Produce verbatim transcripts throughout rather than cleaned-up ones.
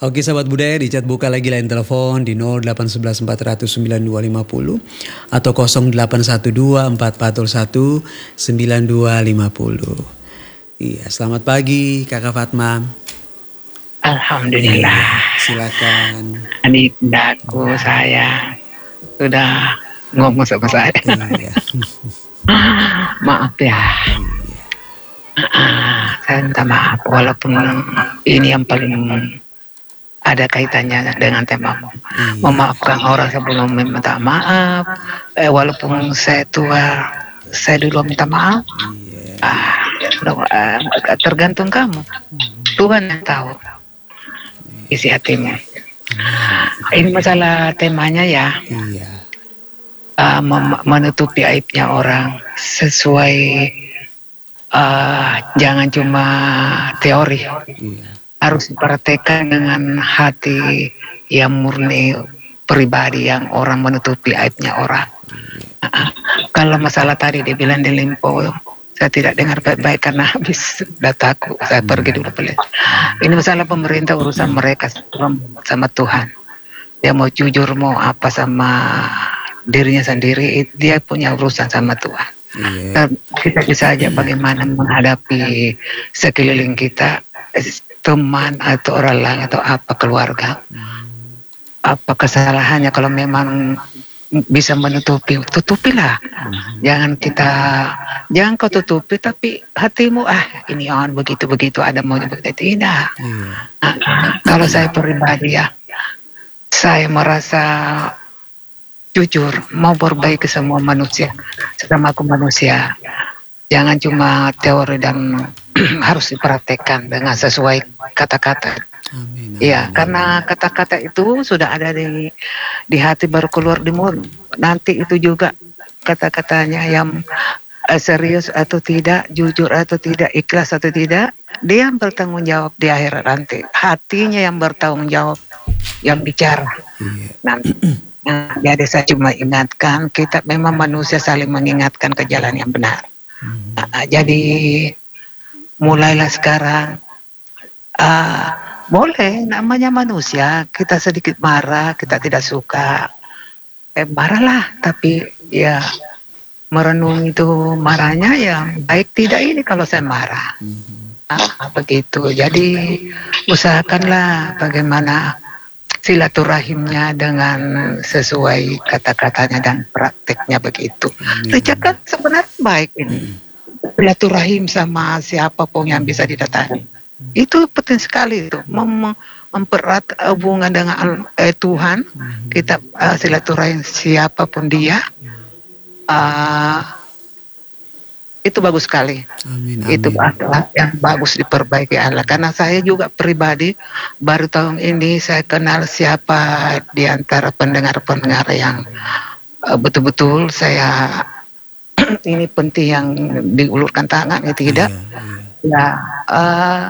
Oke sahabat budaya, di chat buka lagi line telepon di nol delapan satu satu empat nol nol sembilan dua lima nol atau nol delapan satu dua empat empat nol satu sembilan dua lima nol. Iya, selamat pagi Kakak Fatma. Alhamdulillah. Iya, silakan. Adik daku saya sudah ngomong sama saya. Iya. Maaf ya. Iya. Ah, saya minta maaf walaupun ini yang paling ada kaitannya dengan temamu. Iya. Memaafkan orang sebelum minta maaf. Eh, walaupun saya tua, saya dulu minta maaf. Iya. Ah, uh, tergantung kamu. Tuhan yang tahu isi hatimu. Ini masalah temanya ya. Iya. Uh, mem- menutupi aibnya orang sesuai. Uh, jangan cuma teori. Iya. Harus dipraktekkan dengan hati yang murni, pribadi yang orang menutupi aibnya orang. Uh, kalau masalah tadi dibilang di Limpo, saya tidak dengar baik-baik karena habis dataku, saya pergi dulu beli. Ini masalah pemerintah, urusan mereka sama Tuhan. Dia mau jujur mau apa sama dirinya sendiri, dia punya urusan sama Tuhan. Iya. Kita bisa aja bagaimana menghadapi sekeliling kita, teman atau orang lain atau apa keluarga, apa kesalahannya. Kalau memang bisa menutupi, tutupilah. Jangan kita, jangan kau tutupi tapi hatimu ah ini on begitu begitu ada mau begitu tidak. Nah, kalau saya pribadi ya, saya merasa jujur mau perbaiki semua manusia, sesama aku manusia. Jangan cuma teori dan harus dipraktekkan dengan sesuai kata-kata. Iya, karena kata-kata itu sudah ada di di hati baru keluar di mulut. Nanti itu juga kata-katanya yang uh, serius atau tidak, jujur atau tidak, ikhlas atau tidak, dia yang bertanggung jawab di akhirat nanti. Hatinya yang bertanggung jawab, yang bicara. Nanti. Nah, jadi saya cuma ingatkan, kita memang manusia saling mengingatkan ke jalan yang benar. Nah, jadi mulailah sekarang. Uh, boleh, namanya manusia, kita sedikit marah, kita tidak suka, eh marahlah, tapi ya merenung itu marahnya yang baik tidak ini kalau saya marah. Nah, begitu. Jadi usahakanlah bagaimana silaturahimnya dengan sesuai kata-katanya dan prakteknya begitu. Richard kan sebenarnya baik ini. Silaturahim sama siapapun yang bisa didatangi. Itu penting sekali itu. Mem- mempererat hubungan dengan eh, Tuhan. Kita uh, silaturahim siapapun dia. Uh, itu bagus sekali. Amin, amin. Itu adalah yang bagus diperbaiki Allah. Karena saya juga pribadi baru tahun ini saya kenal siapa di antara pendengar-pendengar yang uh, betul-betul saya ini penting yang diulurkan tangan ya tidak. Iya, iya. Ya, uh,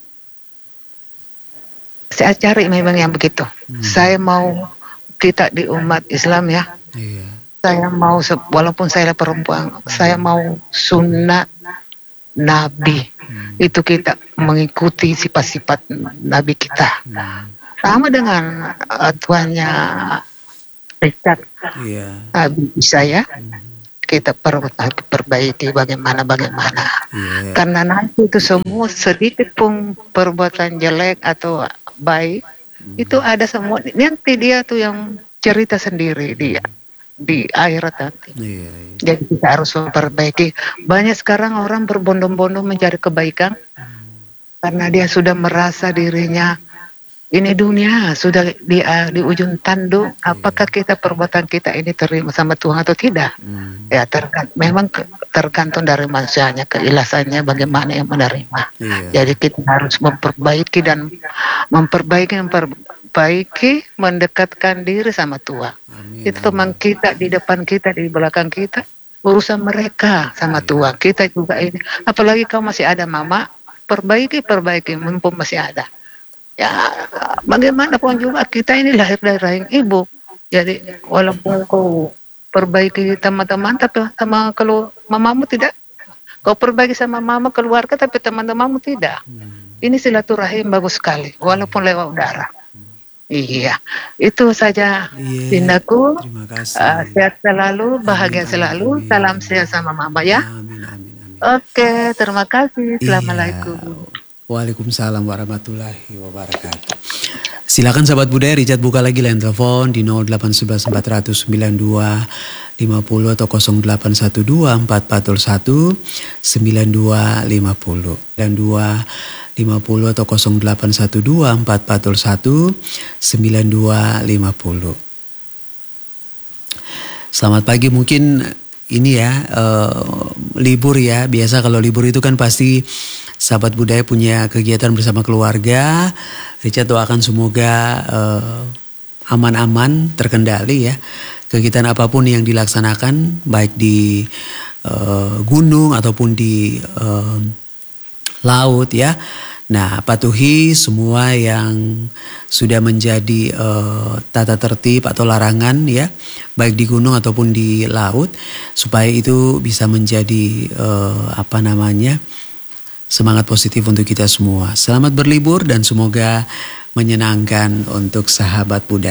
saya cari memang yang begitu. Hmm. Saya mau kita di umat Islam ya. Iya. Saya mau, walaupun saya perempuan, hmm. saya mau sunnah Nabi. Hmm. Itu kita mengikuti sifat-sifat Nabi kita. Hmm. Sama dengan uh, tuannya Richard. Yeah. Nabi saya. Hmm. Kita perbaiki bagaimana-bagaimana. Yeah. Karena nanti itu semua sedikit pun perbuatan jelek atau baik, hmm. itu ada semua. Nanti dia tuh yang cerita sendiri dia. Di akhirat nanti. Iya, iya. Jadi kita harus memperbaiki. Banyak sekarang orang berbondong-bondong mencari kebaikan hmm. karena dia sudah merasa dirinya ini dunia sudah di uh, di ujung tanduk. Iya. Apakah kita perbuatan kita ini terima sama Tuhan atau tidak? Hmm. Ya tergantung, memang tergantung dari manusianya, keikhlasannya bagaimana yang menerima. Iya. Jadi kita harus memperbaiki dan memperbaiki memperbaiki baiki mendekatkan diri sama Tuhan. Amin, itu teman amin. Kita di depan kita, di belakang kita, urusan mereka sama amin. Tuhan. Kita juga ini. Apalagi kau masih ada mama, perbaiki, perbaiki, mumpung masih ada. Ya, bagaimanapun juga kita ini lahir dari rahim ibu. Jadi walaupun kau perbaiki teman-teman, tapi sama kalau mamamu tidak, kau perbaiki sama mama keluarga, tapi teman-temanmu tidak. Hmm. Ini silaturahim bagus sekali, walaupun lewat udara. Iya, itu saja Iya, Dindaku. terima kasih. Uh, sehat selalu, bahagia Amin, selalu. amin, Salam amin. sehat sama Mama ya. Amin, amin, amin. Oke, terima kasih. Iya. Assalamualaikum. Waalaikumsalam warahmatullahi wabarakatuh. Silakan sahabat budaya, Richard buka lagi line telepon di nol delapan satu satu empat nol sembilan dua lima nol atau nol delapan satu dua empat empat satu sembilan dua lima nol dan dua lima nol atau nol delapan satu dua empat empat satu sembilan dua lima nol. Selamat pagi, mungkin ini ya uh, libur ya. Biasa kalau libur itu kan pasti sahabat budaya punya kegiatan bersama keluarga. Richard doakan semoga uh, aman-aman, terkendali ya. Kegiatan apapun yang dilaksanakan baik di uh, gunung ataupun di uh, laut ya. Nah, patuhi semua yang sudah menjadi uh, tata tertib atau larangan ya, baik di gunung ataupun di laut, supaya itu bisa menjadi uh, apa namanya semangat positif untuk kita semua. Selamat berlibur dan semoga menyenangkan untuk sahabat budaya.